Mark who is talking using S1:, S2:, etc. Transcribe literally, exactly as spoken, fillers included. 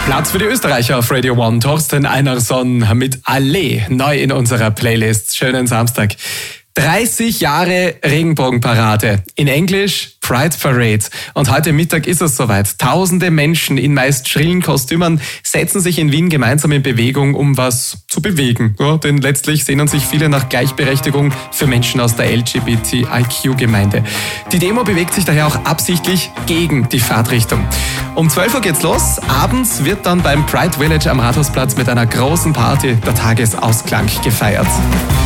S1: Platz für die Österreicher auf Radio One. Thorsten Einarsson mit Allee, neu in unserer Playlist. Schönen Samstag. dreißig Jahre Regenbogenparade. In Englisch Pride Parade. Und heute Mittag ist es soweit. Tausende Menschen in meist schrillen Kostümen setzen sich in Wien gemeinsam in Bewegung, um was zu bewegen. Ja, denn letztlich sehnen sich viele nach Gleichberechtigung für Menschen aus der L G B T I Q-Gemeinde. Die Demo bewegt sich daher auch absichtlich gegen die Fahrtrichtung. Um zwölf Uhr geht's los. Abends wird dann beim Pride Village am Rathausplatz mit einer großen Party der Tagesausklang gefeiert.